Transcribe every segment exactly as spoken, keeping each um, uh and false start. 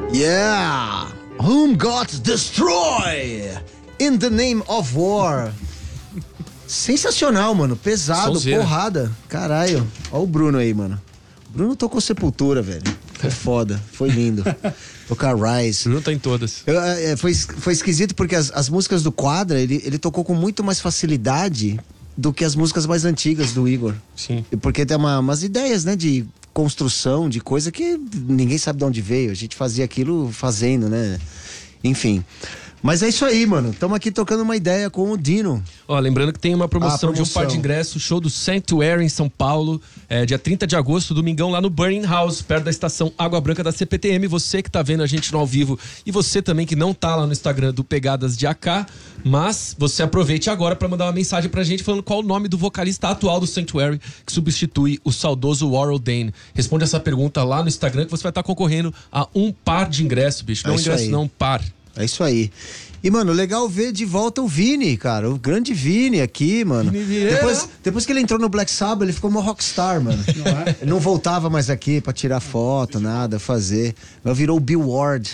Yeah! Whom God destroy in the name of war. Sensacional, mano. Pesado, Sonzeira. porrada. Caralho. Ó o Bruno aí, mano. O Bruno tocou Sepultura, velho. Foi foda, foi lindo. Tocar Rise. Não tá em todas. Eu, é, foi, foi esquisito porque as, as músicas do Quadra, ele, ele tocou com muito mais facilidade do que as músicas mais antigas do Igor. Sim. Porque tem uma, umas ideias, né, de construção, de coisa que ninguém sabe de onde veio. A gente fazia aquilo fazendo, né? Enfim. Mas é isso aí, mano. Estamos aqui tocando uma ideia com o Dino. Ó, lembrando que tem uma promoção, Ah, de um promoção. par de ingressos, show do Sanctuary em São Paulo, é, dia trinta de agosto, domingão, lá no Burning House, perto da estação Água Branca da C P T M. Você que tá vendo a gente no ao vivo e você também que não tá lá no Instagram do Pegadas de A K, mas você aproveite agora pra mandar uma mensagem pra gente falando qual o nome do vocalista atual do Sanctuary que substitui o saudoso Warrell Dane. Responde essa pergunta lá no Instagram que você vai estar concorrendo a um par de ingressos, bicho. Não É um isso ingresso, aí. não, um par. É isso aí. E, mano, legal ver de volta o Vini, cara. O grande Vini aqui, mano. Vini Vieira. Depois, depois que ele entrou no Black Sabbath, ele ficou uma rockstar, mano. Não é? Ele não voltava mais aqui pra tirar foto, nada, fazer. Ele virou o Bill Ward.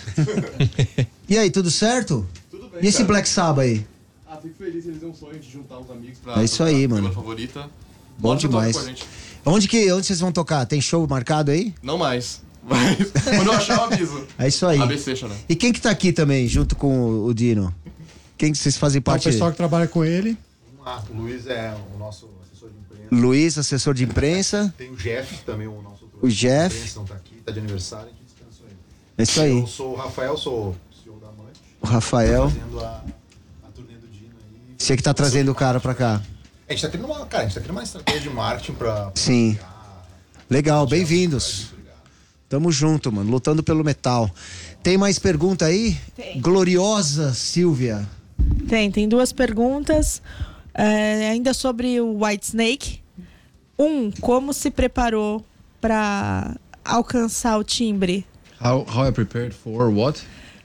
E aí, tudo certo? Tudo bem, E esse cara. Black Sabbath aí? Ah, fico feliz, eles têm um sonho de juntar os amigos pra É isso tocar aí, a mano. banda favorita. Bom Bora tocar demais. com a gente. Onde que, onde vocês vão tocar? Tem show marcado aí? Não mais. Mas quando eu achar, eu aviso. É isso aí. A B C, né? E quem que tá aqui também, junto com o, o Dino? Quem que vocês fazem Tá, o parte? pessoal que trabalha com ele. Ah, o Luiz é o nosso assessor de imprensa. Luiz, assessor de imprensa. Tem o Jeff também, o nosso outro O Jeff. de imprensa, não tá aqui, tá de aniversário, a gente descansou ele. É isso aí. Eu sou o Rafael, sou o C E O da Amante. O Rafael. Fazendo a, a turnê do Dino aí. Você que tá trazendo o cara pra cá. A gente tá criando uma, cara, a gente tá criando uma estratégia de marketing pra... pra Sim. criar- Legal, bem-vindos. Tamo junto, mano, lutando pelo metal. Tem mais pergunta aí? Tem. Gloriosa Silvia. Tem, tem duas perguntas. É, ainda sobre o Whitesnake. Um, como se preparou para alcançar o timbre? How how I prepared for what?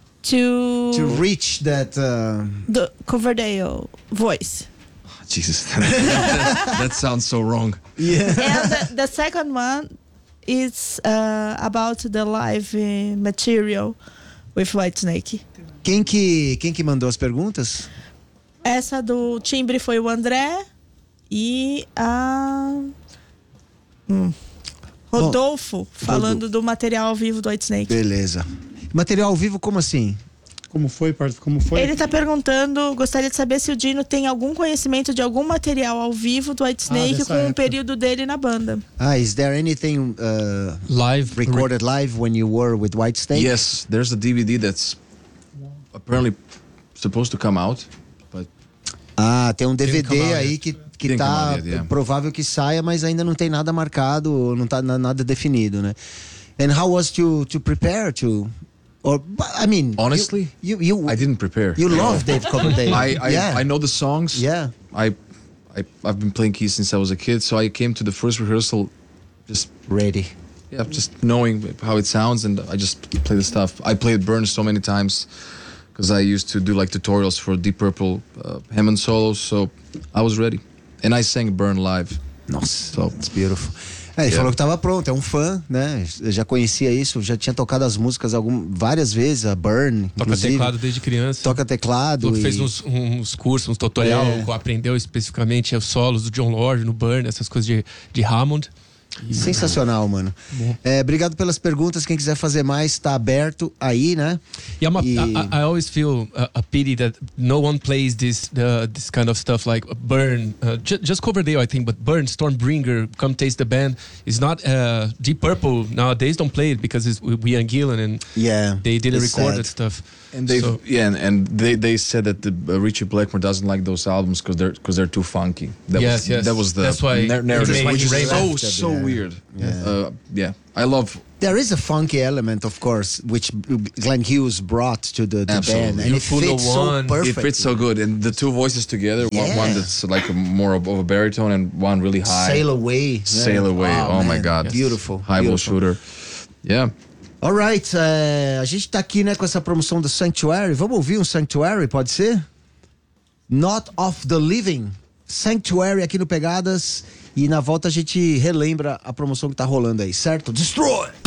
To, To reach that. Uh, the Coverdale voice. Jesus, that, that sounds so wrong. yeah. And the, the second one is uh, about the live uh, material with Whitesnake. Quem que, quem que mandou as perguntas? Essa do timbre foi o André e a hum, Rodolfo falando do material ao vivo do Whitesnake. Beleza. Material ao vivo, como assim? Como foi, part- como foi? Ele tá perguntando, gostaria de saber se o Dino tem algum conhecimento de algum material ao vivo do Whitesnake Ah, dessa com o época. período dele na banda. Ah, is there anything uh, Live. recorded live when you were with Whitesnake? Yes, there's a D V D that's apparently supposed to come out, but Ah, tem um D V Didn't come D out aí yet. que, que Didn't tá come out yet, yeah. provável que saia, mas ainda não tem nada marcado, não tá na- nada definido, né? And how was to to prepare to, or I mean, Honestly, you you, you I didn't prepare. You love Dave Coverdale. I I, yeah. I know the songs. Yeah. I, I I've been playing keys since I was a kid, so I came to the first rehearsal just Ready. yeah, just knowing how it sounds, and I just play the stuff. I played Burn so many times because I used to do like tutorials for Deep Purple uh, Hammond solos, so I was ready, and I sang Burn live. Nossa, So- it's beautiful. É, ele Yeah. falou que tava pronto, é um fã, né? Eu já conhecia isso, já tinha tocado as músicas algum, várias vezes, a Burn, Toca inclusive. teclado desde criança. Toca teclado. Falou que e- fez uns, uns cursos, uns tutorial, É. aprendeu especificamente os solos do John Lord no Burn, essas coisas de, de Hammond. Sensacional, mano. É, obrigado pelas perguntas. Quem quiser fazer mais, tá aberto aí, né? Yeah, I'm a, E- I, I always feel a, a pity that no one plays this uh, this kind of stuff like Burn, uh, ju- just Coverdale, I think, but Burn, Stormbringer, Come Taste the Band is not uh, Deep Purple nowadays. Don't play it because it's we and Gillan and Yeah. they didn't it's record sad. that stuff. And they So- yeah, and, and they, they said that the uh, Richie Blackmore doesn't like those albums because they're because they're too funky. That Yes, was, yes. That was the That's why nar- narrative, he made which is Raymond so left it, so yeah. weird. Yeah. Uh, yeah, I love. There is a funky element, of course, which Glenn Hughes brought to the, the Absolutely. band, and it Full fits so One. It perfect. It fits so good, and the two voices together, one, Yeah. one that's like a more of a baritone and one really high. Sail Away. Sail Away. Oh, my man. God. Beautiful. Highball beautiful. shooter. Yeah. Alright, é, a gente tá aqui, né, com essa promoção do Sanctuary. Vamos ouvir um Sanctuary, pode ser? Not of the Living. Sanctuary aqui no Pegadas. E na volta a gente relembra a promoção que tá rolando aí, certo? Destroy!